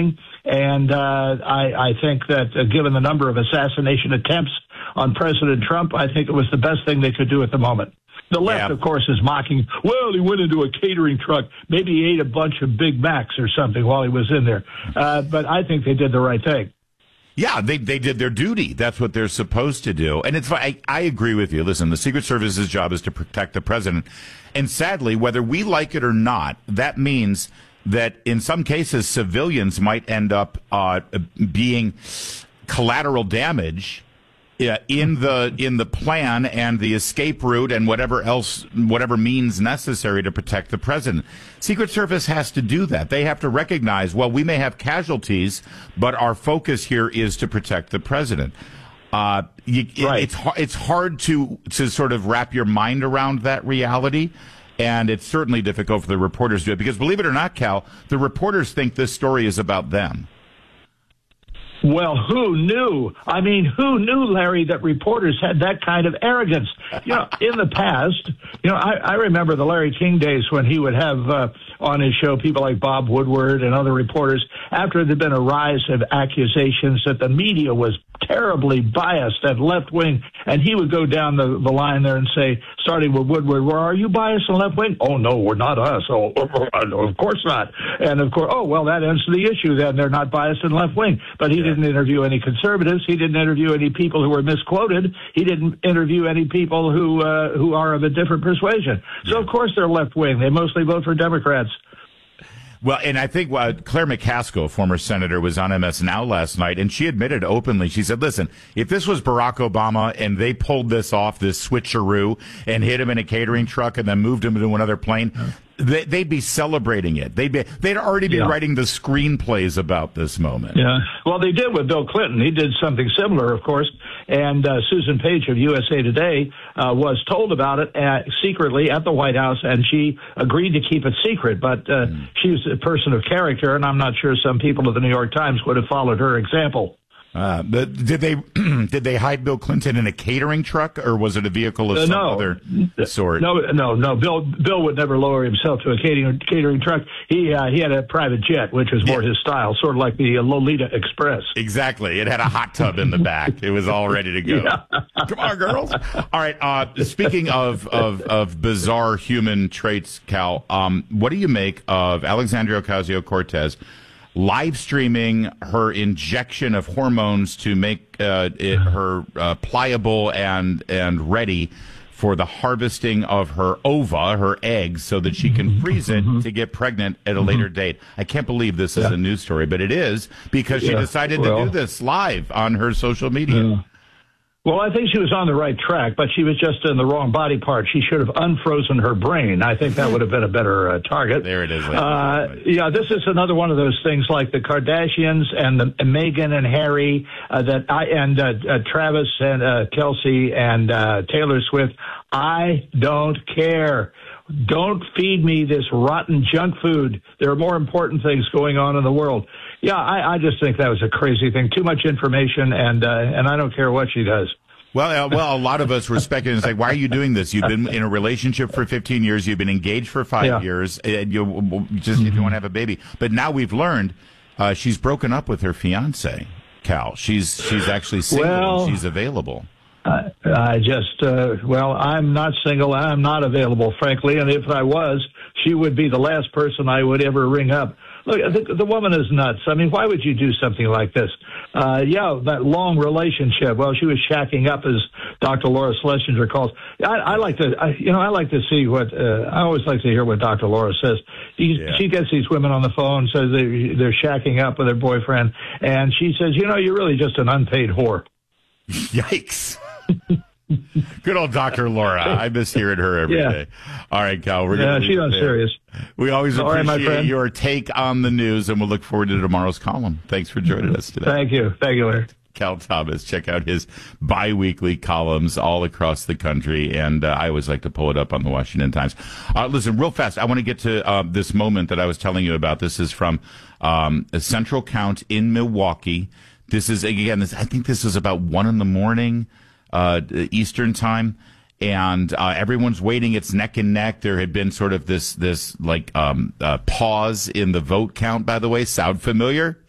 thing. And I think that given the number of assassination attempts on President Trump, I think it was the best thing they could do at the moment. The left, of course, is mocking, well, he went into a catering truck. Maybe he ate a bunch of Big Macs or something while he was in there. But I think they did the right thing. Yeah, they did their duty. That's what they're supposed to do. And it's I agree with you. Listen, the Secret Service's job is to protect the president. And sadly, whether we like it or not, that means that in some cases, civilians might end up being collateral damage in the plan and the escape route and whatever means necessary to protect the president. Secret Service has to do that. They have to recognize, well, we may have casualties, but our focus here is to protect the president. Right. It's hard to sort of wrap your mind around that reality. And it's certainly difficult for the reporters to do it because, believe it or not, Cal, the reporters think this story is about them. Well, who knew? I mean, who knew, Larry, that reporters had that kind of arrogance? You know, in the past, I remember the Larry King days when he would have on his show people like Bob Woodward and other reporters after there'd been a rise of accusations that the media was terribly biased and left-wing, and he would go down the line there and say, starting with Woodward, well, are you biased and left-wing? Oh, no, we're not us. Oh, of course not. And, of course, oh, well, that ends the issue then. They're not biased and left-wing. But he didn't interview any conservatives. He didn't interview any people who were misquoted. He didn't interview any people who are of a different persuasion. So, of course, they're left-wing. They mostly vote for Democrats. Well, and I think Claire McCaskill, former senator, was on MS Now last night, and she admitted openly, she said, listen, if this was Barack Obama and they pulled this off, this switcheroo, and hit him in a catering truck and then moved him into another plane, they'd be celebrating it. They'd already be writing the screenplays about this moment. Yeah. Well, they did with Bill Clinton. He did something similar, of course. And Susan Page of USA Today was told about it secretly at the White House, and she agreed to keep it secret. But she was a person of character, and I'm not sure some people at the New York Times would have followed her example. But did they hide Bill Clinton in a catering truck, or was it a vehicle of some other sort? No. Bill would never lower himself to a catering truck. He had a private jet, which was more his style, sort of like the Lolita Express. Exactly. It had a hot tub in the back. It was all ready to go. Yeah. Come on, girls. All right. Speaking of bizarre human traits, Cal, what do you make of Alexandria Ocasio-Cortez live streaming her injection of hormones to make her pliable and ready for the harvesting of her ova, her eggs, so that she can freeze it to get pregnant at a later date? I can't believe this is a news story, but it is because she decided to do this live on her social media. Well, I think she was on the right track, but she was just in the wrong body part. She should have unfrozen her brain. I think that would have been a better target. There it is. This is another one of those things like the Kardashians and Meghan and Harry, Travis and Kelsey and Taylor Swift. I don't care. Don't feed me this rotten junk food. There are more important things going on in the world. Yeah, I just think that was a crazy thing. Too much information, and I don't care what she does. Well, a lot of us respect it and say, why are you doing this? You've been in a relationship for 15 years. You've been engaged for 5 years. And you just if you want to have a baby. But now we've learned she's broken up with her fiance, Cal. She's actually single. And she's available. I'm not single. I'm not available, frankly. And if I was, she would be the last person I would ever ring up. Look, the woman is nuts. I mean, why would you do something like this? That long relationship. Well, she was shacking up, as Dr. Laura Schlesinger calls. I like to see what. I always like to hear what Dr. Laura says. She gets these women on the phone, says they're shacking up with their boyfriend, and she says, you're really just an unpaid whore. Yikes. Good old Dr. Laura. I miss hearing her every day. All right, Cal. She's not serious. We always appreciate your take on the news, and we'll look forward to tomorrow's column. Thanks for joining us today. Thank you, Larry. Cal Thomas. Check out his bi-weekly columns all across the country, and I always like to pull it up on the Washington Times. Listen, real fast, I want to get to this moment that I was telling you about. This is from a Central Count in Milwaukee. This is, again, I think this is about 1 a.m. Eastern time, and everyone's waiting. It's neck and neck. There had been sort of this pause in the vote count, by the way. Sound familiar?